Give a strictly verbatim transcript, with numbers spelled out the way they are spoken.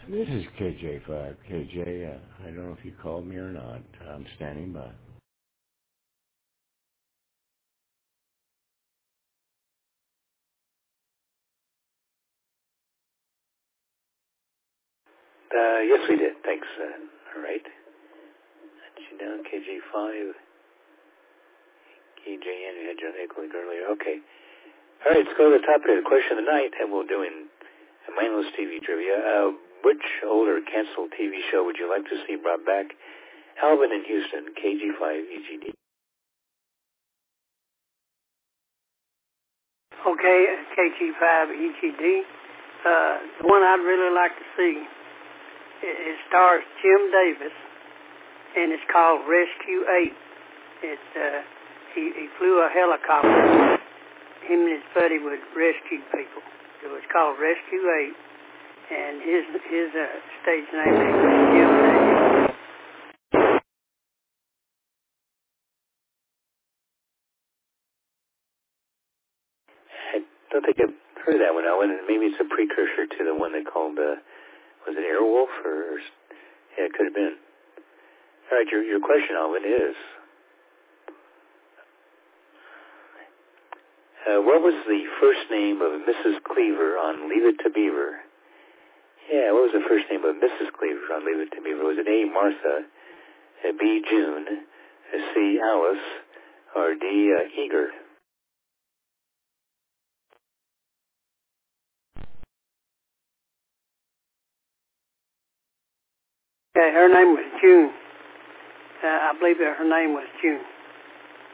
This is K J five. K J, uh, I don't know if you called me or not. I'm standing by. Uh, yes, we did. Thanks. Uh, all right. Let you down, K J five. K J N, we had John Eckling earlier. Okay. All right, let's go to the topic of the question of the night, and we'll do in mindless T V trivia. Uh, which older canceled T V show would you like to see brought back? Alvin in Houston, K G five E G D. Okay, K G five E G D. Uh, the one I'd really like to see, it, it stars Jim Davis, and it's called Rescue eight. It, uh, he, he flew a helicopter. Him and his buddy would rescue people. It was called Rescue eight, and his his uh, stage name is Jim Davis. I don't think I've heard of that one, Alvin, and maybe it's a precursor to the one they called, uh, was it Airwolf? Or, or yeah, it could have been. All right, your, your question, Alvin, is, uh, what was the first name of Missus Cleaver on Leave It to Beaver? Yeah, what was the first name of Missus Cleaver on Leave It to Beaver? Was it A, Martha, uh, B, June, uh, C, Alice, or D, uh, Eager? Yeah, her name was June. Uh, I believe that her name was June.